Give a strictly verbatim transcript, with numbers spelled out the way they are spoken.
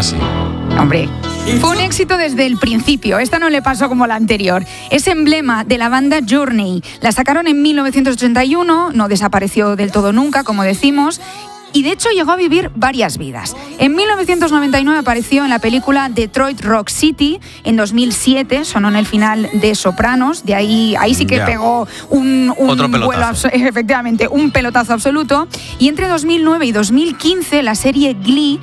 Ah, sí. Hombre, fue un éxito desde el principio. Esta no le pasó como la anterior. Es emblema de la banda Journey. La sacaron en mil novecientos ochenta y uno, no desapareció del todo nunca, como decimos, y de hecho llegó a vivir varias vidas. En mil novecientos noventa y nueve apareció en la película Detroit Rock City, en dos mil siete sonó en el final de Sopranos, de ahí, ahí sí que Ya. pegó un, un Otro pelotazo. vuelo, abso- efectivamente, un pelotazo absoluto, y entre dos mil nueve y dos mil quince la serie Glee